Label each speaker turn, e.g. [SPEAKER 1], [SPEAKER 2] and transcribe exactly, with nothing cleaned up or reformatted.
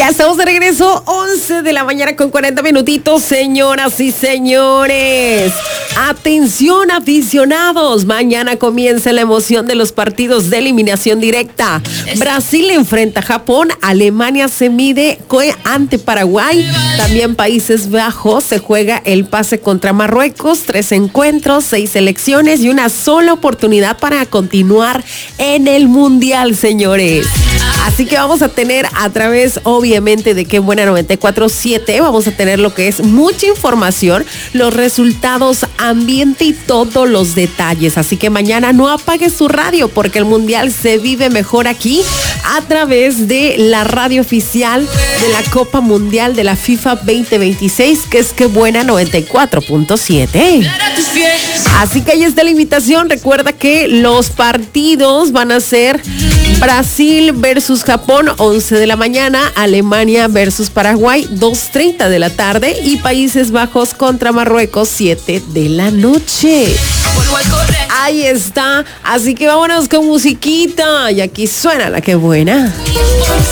[SPEAKER 1] Ya estamos de regreso, once de la mañana con cuarenta minutitos, señoras y señores. Atención, aficionados. Mañana comienza la emoción de los partidos de eliminación directa. Brasil enfrenta a Japón, Alemania se mide ante Paraguay. También Países Bajos se juega el pase contra Marruecos. Tres encuentros, seis selecciones y una sola oportunidad para continuar en el Mundial, señores. Así que vamos a tener a través, obviamente, de Qué Buena noventa y cuatro punto siete, vamos a tener lo que es mucha información, los resultados, ambiente y todos los detalles. Así que mañana no apague su radio porque el Mundial se vive mejor aquí a través de la radio oficial de la Copa Mundial de la FIFA veinte veintiséis, que es Qué Buena noventa y cuatro punto siete. Así que ahí está la invitación. Recuerda que los partidos van a ser Brasil versus Japón, once de la mañana, Alemania versus Paraguay, dos treinta de la tarde y Países Bajos contra Marruecos, siete de la noche. Ahí está, así que vámonos con musiquita y aquí suena la Qué Buena.